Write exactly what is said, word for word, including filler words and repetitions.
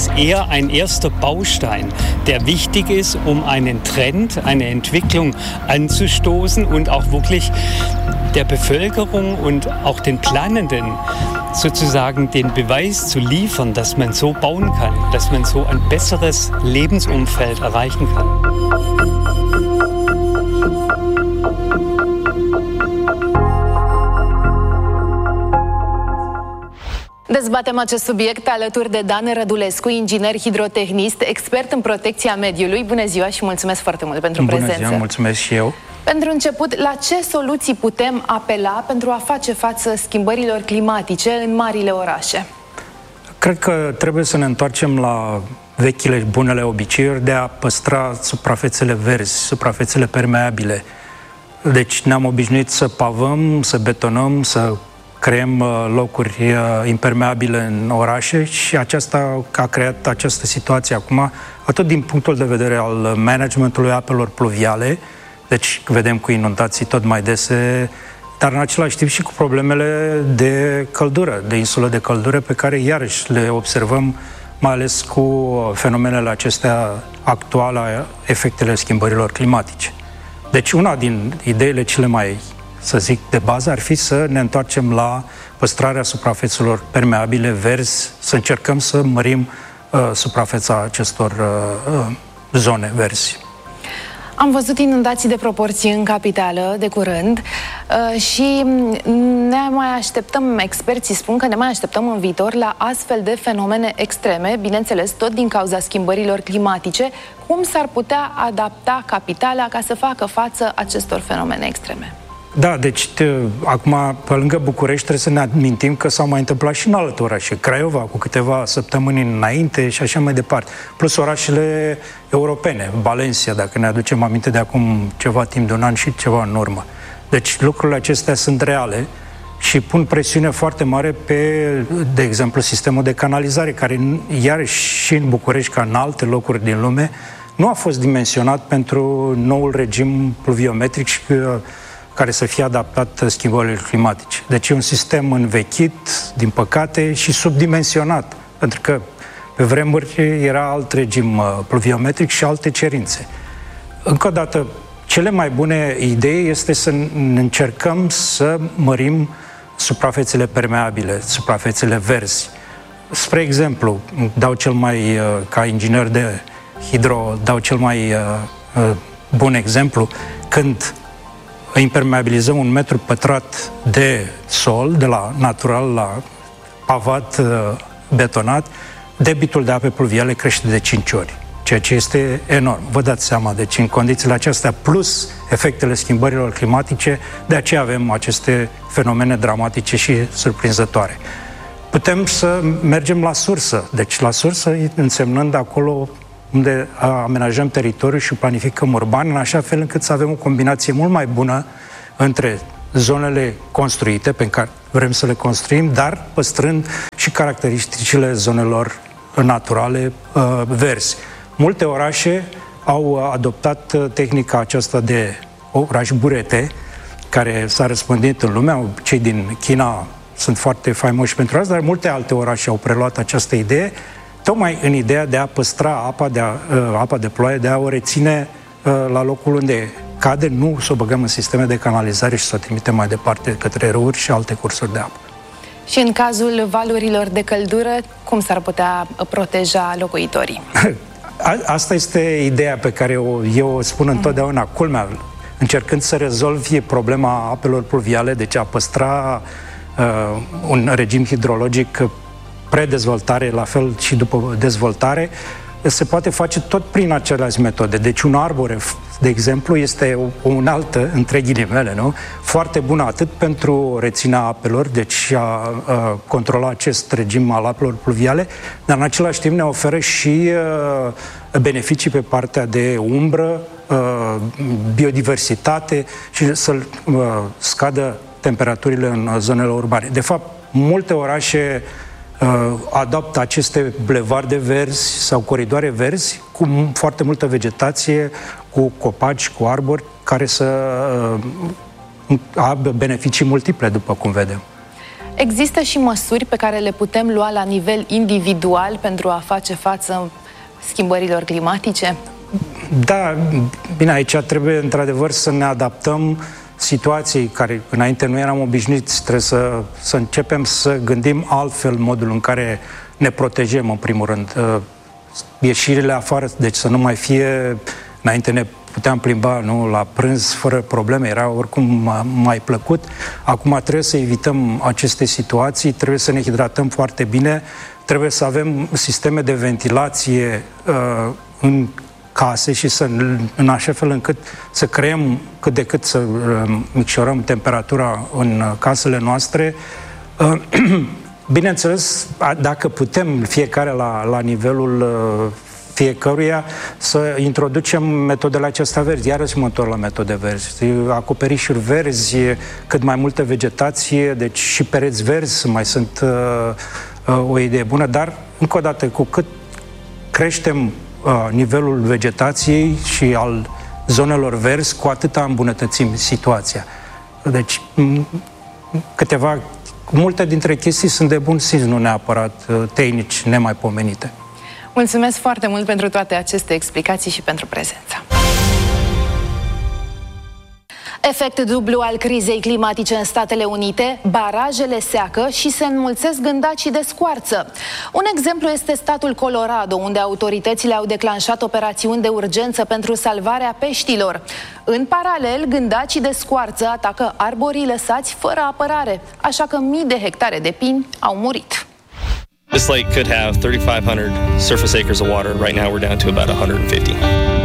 ist eher ein erster Baustein, der wichtig ist, um einen Trend, eine Entwicklung anzustoßen und auch wirklich der Bevölkerung und auch den Planenden sozusagen den Beweis zu liefern, dass man so bauen kann, dass man so ein besseres Lebensumfeld erreichen kann. Dezbatem acest subiect alături de Dan Rădulescu, inginer hidrotehnist, expert în protecția mediului. Bună ziua și mulțumesc foarte mult pentru Bună prezență. Ziua, mulțumesc și eu. Pentru început, la ce soluții putem apela pentru a face față schimbărilor climatice în marile orașe? Cred că trebuie să ne întoarcem la vechile bunele obiceiuri de a păstra suprafețele verzi, suprafețele permeabile. Deci ne-am obișnuit să pavăm, să betonăm, să creăm locuri impermeabile în orașe și aceasta a creat această situație acum, atât din punctul de vedere al managementului apelor pluviale, deci vedem cu inundații tot mai dese, dar în același timp și cu problemele de căldură, de insulă de căldură, pe care iarăși le observăm, mai ales cu fenomenele acestea actuale, efectele schimbărilor climatice. Deci una din ideile cele mai, să zic, de bază ar fi să ne întoarcem la păstrarea suprafețelor permeabile, verzi, să încercăm să mărim uh, suprafeța acestor uh, uh, zone verzi. Am văzut inundații de proporții în capitală de curând uh, și ne mai așteptăm, experții spun că ne mai așteptăm în viitor la astfel de fenomene extreme, bineînțeles tot din cauza schimbărilor climatice. Cum s-ar putea adapta capitala ca să facă față acestor fenomene extreme? Da, deci te, acum, pe lângă București, trebuie să ne amintim că s-au mai întâmplat și în alte orașe. Craiova, cu câteva săptămâni înainte și așa mai departe. Plus orașele europene, Valencia, dacă ne aducem aminte de acum ceva timp de un an și ceva în urmă. Deci lucrurile acestea sunt reale și pun presiune foarte mare pe, de exemplu, sistemul de canalizare, care iarăși și în București, ca în alte locuri din lume, nu a fost dimensionat pentru noul regim pluviometric și care să fie adaptat schimbărilor climatice. Deci e un sistem învechit, din păcate, și subdimensionat, pentru că pe vremuri era alt regim pluviometric și alte cerințe. Încă o dată, cele mai bune idei este să încercăm să mărim suprafețele permeabile, suprafețele verzi. Spre exemplu, dau cel mai, ca inginer de hidro, dau cel mai bun exemplu, când impermeabilizăm un metru pătrat de sol, de la natural la pavat betonat, debitul de ape pluviale crește de cinci ori, ceea ce este enorm. Vă dați seama, deci în condițiile acestea, plus efectele schimbărilor climatice, de aceea avem aceste fenomene dramatice și surprinzătoare. Putem să mergem la sursă, deci la sursă însemnând acolo unde amenajăm teritoriul și planificăm urban, în așa fel încât să avem o combinație mult mai bună între zonele construite, pe care vrem să le construim, dar păstrând și caracteristicile zonelor naturale uh, verzi. Multe orașe au adoptat tehnica aceasta de oraș burete, care s-a răspândit în lume. Cei din China sunt foarte faimoși pentru asta, dar multe alte orașe au preluat această idee, tocmai în ideea de a păstra apa de, a, uh, apa de ploaie, de a o reține uh, la locul unde cade, nu să o băgăm în sisteme de canalizare și să o trimitem mai departe către râuri și alte cursuri de apă. Și în cazul valurilor de căldură, cum s-ar putea proteja locuitorii? Asta este ideea pe care eu, eu o spun întotdeauna, culmea, încercând să rezolvi problema apelor pluviale, deci a păstra uh, un regim hidrologic predezvoltare, la fel și după dezvoltare, se poate face tot prin aceleași metode. Deci un arbore, de exemplu, este o unealtă, între ghilimele, nu? Foarte bună atât pentru reținerea apelor, deci a, a controla acest regim al apelor pluviale, dar în același timp ne oferă și a, beneficii pe partea de umbră, a, biodiversitate și să scadă temperaturile în zonele urbane. De fapt, multe orașe adoptă aceste bulevarde verzi sau coridoare verzi cu foarte multă vegetație, cu copaci, cu arbori, care să aibă beneficii multiple, după cum vedem. Există și măsuri pe care le putem lua la nivel individual pentru a face față schimbărilor climatice? Da, bine, aici trebuie într-adevăr să ne adaptăm situației care înainte nu eram obișnuiți. Trebuie să, să începem să gândim altfel modul în care ne protejăm, în primul rând. Ieșirile afară, deci să nu mai fie, înainte ne puteam plimba, nu, la prânz fără probleme, era oricum mai plăcut. Acum trebuie să evităm aceste situații, trebuie să ne hidratăm foarte bine, trebuie să avem sisteme de ventilație uh, în case și să, în așa fel încât să creăm cât de cât să uh, micșorăm temperatura în casele noastre. Uh, bineînțeles, dacă putem fiecare la, la nivelul uh, fiecăruia să introducem metodele acestea verzi. Iarăși mă întorc la metode verzi. Acoperișuri verzi, cât mai multă vegetație, deci și pereți verzi mai sunt uh, uh, o idee bună, dar, încă o dată, cu cât creștem uh, nivelul vegetației și al zonelor verzi, cu atâta îmbunătățim situația. Deci, câteva, multe dintre chestii sunt de bun simț, nu neapărat uh, tehnici nemaipomenite. Mulțumesc foarte mult pentru toate aceste explicații și pentru prezența. Efect dublu al crizei climatice în Statele Unite, barajele seacă și se înmulțesc gândacii de scoarță. Un exemplu este statul Colorado, unde autoritățile au declanșat operațiuni de urgență pentru salvarea peștilor. În paralel, gândacii de scoarță atacă arborii lăsați fără apărare, așa că mii de hectare de pini au murit. This lake could have thirty-five hundred surface acres of water. Right now we're down to about one hundred fifty.